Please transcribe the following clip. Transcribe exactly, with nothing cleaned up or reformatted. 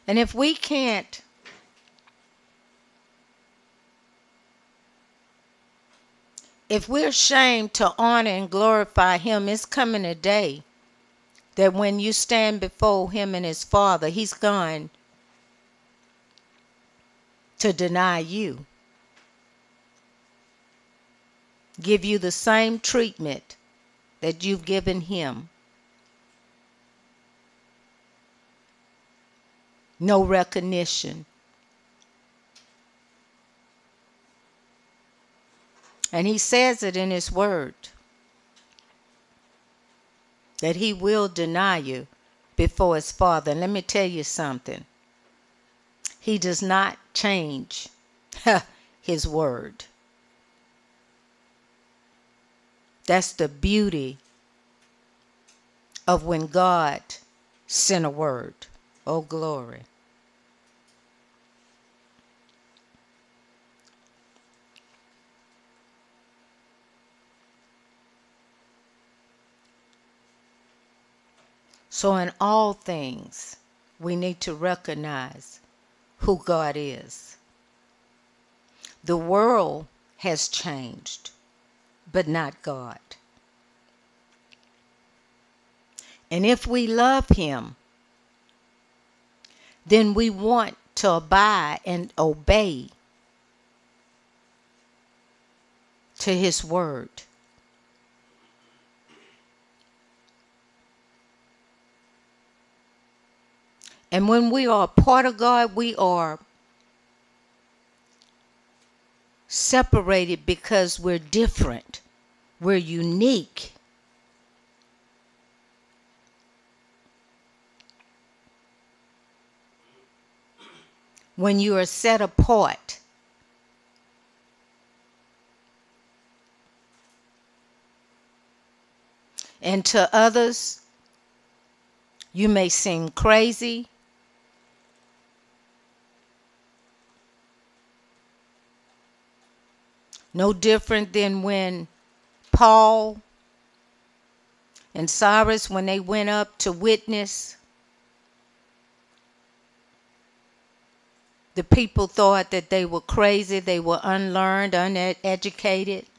And if we can't if we're ashamed to honor and glorify him, it's coming a day that when you stand before him and his Father, he's going to deny you, give you the same treatment that you've given him. No recognition. And he says it in his word that he will deny you before his Father. And let me tell you something. He does not change his word. That's the beauty of when God sent a word. Oh, glory. So in all things, we need to recognize who God is. The world has changed, but not God. And if we love him, then we want to abide and obey to his word. And when we are a part of God, we are separated because we're different. We're unique. When you are set apart, and to others, you may seem crazy, no different than when Paul and Cyrus, when they went up to witness, the people thought that they were crazy, they were unlearned, uneducated.